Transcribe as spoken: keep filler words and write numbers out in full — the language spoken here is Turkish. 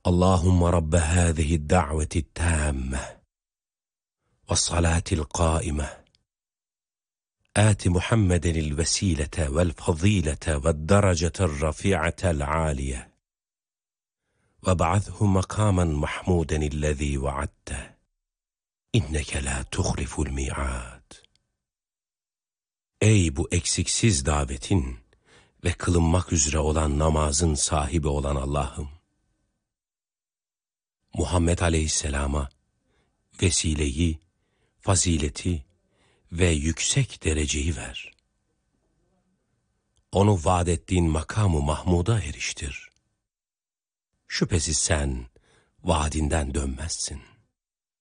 اللهم رب هذه الدعوة التامة والصلاة القائمة آت محمدا الوسيلة والفضيلة والدرجة الرفيعة العالية وابعثه مقاما محمودا الذي وعدته إنك لا تخلف الميعاد. Ey bu eksiksiz davetin ve kılınmak üzere olan namazın sahibi olan Allah'ım, Muhammed Aleyhisselam'a vesileyi, fazileti ve yüksek dereceyi ver. Onu vaad ettiğin makamı Mahmud'a eriştir. Şüphesiz sen vaadinden dönmezsin.